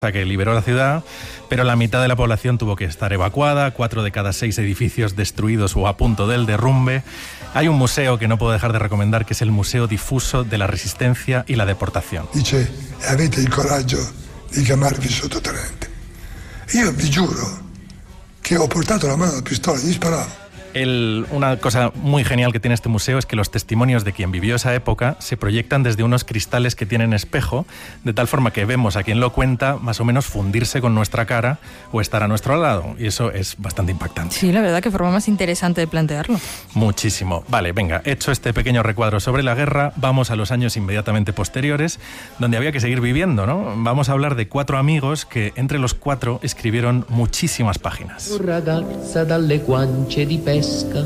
que liberó la ciudad, pero la mitad de la población tuvo que estar evacuada, 4 de cada 6 edificios destruidos o a punto del derrumbe. Hay un museo que no puedo dejar de recomendar, que es el Museo Difuso de la Resistencia y la Deportación. Dice, avete il coraggio di chiamarvi sottotenente. Io vi giuro che ho portato la mano alla pistola e gli sparavo. Una cosa muy genial que tiene este museo es que los testimonios de quien vivió esa época se proyectan desde unos cristales que tienen espejo, de tal forma que vemos a quien lo cuenta más o menos fundirse con nuestra cara o estar a nuestro lado, y eso es bastante impactante. Sí, la verdad que forma más interesante de plantearlo. Muchísimo. Vale, venga, hecho este pequeño recuadro sobre la guerra, vamos a los años inmediatamente posteriores, donde había que seguir viviendo, ¿no? Vamos a hablar de 4 amigos que entre los 4 escribieron muchísimas páginas. Ragazza dalle guance di pesca,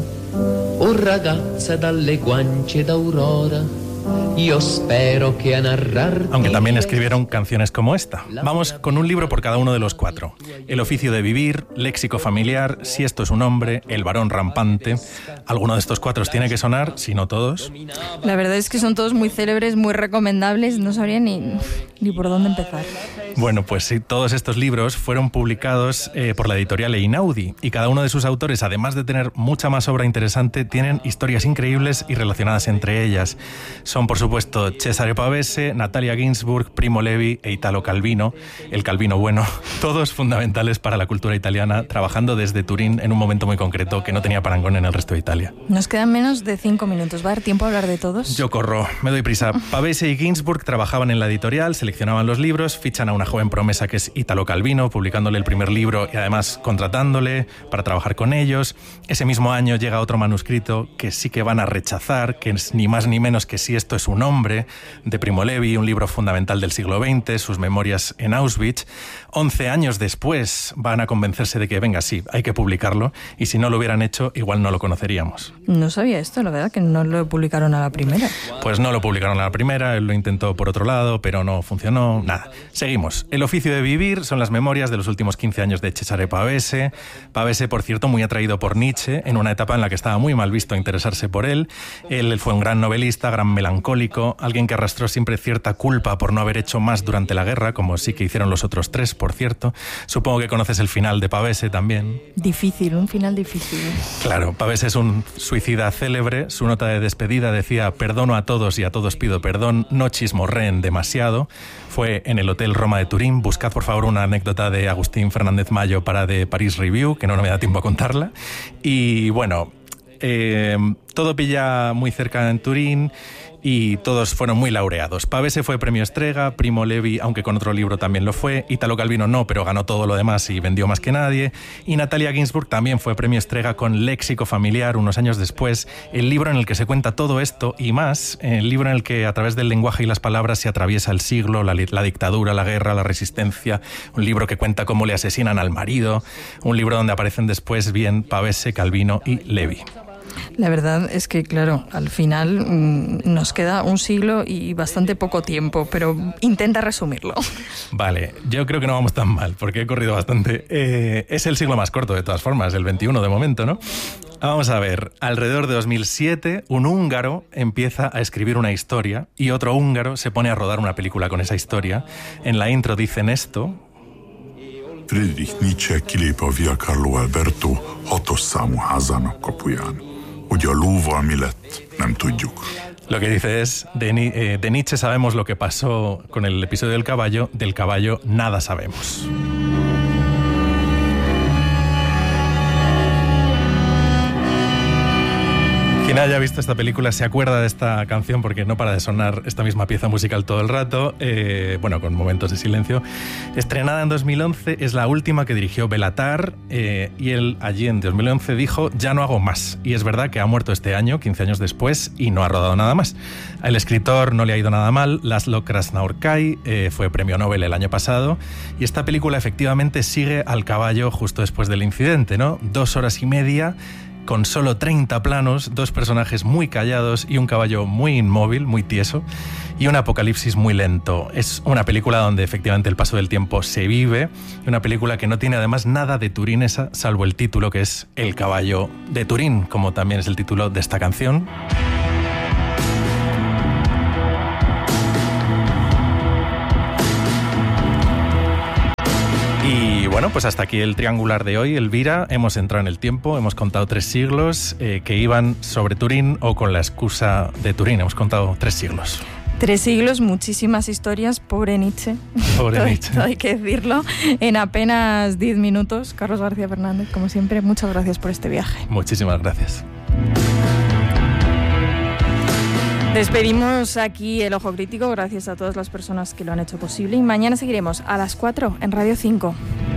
o ragazza dalle guance d'aurora, io spero che a narrar. Aunque también escribieron canciones como esta. Vamos con un libro por cada uno de los 4. El oficio de vivir, léxico familiar, si esto es un hombre, el varón rampante. Alguno de estos 4 tiene que sonar, si no todos. La verdad es que son todos muy célebres, muy recomendables, no sabría ni por dónde empezar. Bueno, pues sí, todos estos libros fueron publicados por la editorial Einaudi, y cada uno de sus autores, además de tener mucha más obra interesante, tienen historias increíbles y relacionadas entre ellas. Son, por supuesto, Cesare Pavese, Natalia Ginzburg, Primo Levi e Italo Calvino, el Calvino bueno, todos fundamentales para la cultura italiana, trabajando desde Turín en un momento muy concreto que no tenía parangón en el resto de Italia. Nos quedan menos de 5 minutos. ¿Va a dar tiempo a hablar de todos? Yo corro, me doy prisa. Pavese y Ginzburg trabajaban en la editorial, seleccionaban los libros, fichan a una joven promesa que es Italo Calvino, publicándole el primer libro y además contratándole para trabajar con ellos. Ese mismo año llega otro manuscrito que sí que van a rechazar, que es ni más ni menos que Si esto es un hombre, de Primo Levi, un libro fundamental del siglo XX, sus memorias en Auschwitz. 11 años después van a convencerse de que, venga, sí, hay que publicarlo, y si no lo hubieran hecho, igual no lo conoceríamos. No sabía esto, la verdad, que no lo publicaron a la primera. Pues no lo publicaron a la primera, él lo intentó por otro lado, pero no funcionó, nada. Seguimos. El oficio de vivir son las memorias de los últimos 15 años de Cesare Pavese. Pavese, por cierto, muy atraído por Nietzsche, en una etapa en la que estaba muy mal visto interesarse por él. Él fue un gran novelista, gran melancólico, alguien que arrastró siempre cierta culpa por no haber hecho más durante la guerra, como sí que hicieron los otros 3, por cierto. Supongo que conoces el final de Pavese también. Difícil, un final difícil. Claro, Pavese es un suicida célebre. Su nota de despedida decía: perdono a todos y a todos pido perdón, no chismorreen demasiado. Fue en el Hotel Roma de Turín. Buscad, por favor, una anécdota de Agustín Fernández Mayo para The Paris Review, que no me da tiempo a contarla. Y bueno, todo pilla muy cerca en Turín y todos fueron muy laureados. Pavese fue premio Strega, Primo Levi, aunque con otro libro también lo fue, Italo Calvino no, pero ganó todo lo demás y vendió más que nadie, y Natalia Ginzburg también fue premio Strega con Léxico familiar unos años después, el libro en el que se cuenta todo esto y más, el libro en el que a través del lenguaje y las palabras se atraviesa el siglo, la dictadura, la guerra, la resistencia, un libro que cuenta cómo le asesinan al marido, un libro donde aparecen después bien Pavese, Calvino y Levi. La verdad es que, claro, al final nos queda un siglo y bastante poco tiempo, pero intenta resumirlo. Vale, yo creo que no vamos tan mal, porque he corrido bastante. Es el siglo más corto, de todas formas, el 21 de momento, ¿no? Vamos a ver, alrededor de 2007, un húngaro empieza a escribir una historia y otro húngaro se pone a rodar una película con esa historia. En la intro dicen esto: Friedrich Nietzsche kilép a Via Carlo Alberto 6-os számú házának kapuján. Hogy a lóval mi lett, nem tudjuk. Lo que dice es, de Nietzsche sabemos lo que pasó con el episodio del caballo nada sabemos. Quien haya visto esta película se acuerda de esta canción porque no para de sonar esta misma pieza musical todo el rato, bueno, con momentos de silencio. Estrenada en 2011, es la última que dirigió Bélatar, y él allí en 2011 dijo: ya no hago más. Y es verdad que ha muerto este año, 15 años después, y no ha rodado nada más. Al escritor no le ha ido nada mal. Laszlo Krasznaorkai fue premio Nobel el año pasado, y esta película efectivamente sigue al caballo justo después del incidente, ¿no? 2 horas y media con solo 30 planos, 2 personajes muy callados y un caballo muy inmóvil, muy tieso, y un apocalipsis muy lento. Es una película donde efectivamente el paso del tiempo se vive, una película que no tiene además nada de turinesa, salvo el título, que es El caballo de Turín, como también es el título de esta canción. Bueno, pues hasta aquí el triangular de hoy, Elvira. Hemos entrado en el tiempo, hemos contado 3 siglos que iban sobre Turín o con la excusa de Turín. Hemos contado 3 siglos. 3 siglos, muchísimas historias, pobre Nietzsche. Pobre Nietzsche. Todo hay que decirlo. En apenas 10 minutos, Carlos García Fernández, como siempre, muchas gracias por este viaje. Muchísimas gracias. Despedimos aquí el Ojo Crítico, gracias a todas las personas que lo han hecho posible, y mañana seguiremos a las 4 en Radio 5.